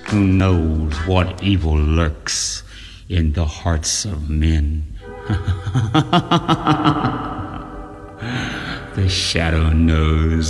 Who knows what evil lurks in the hearts of men? The shadow knows.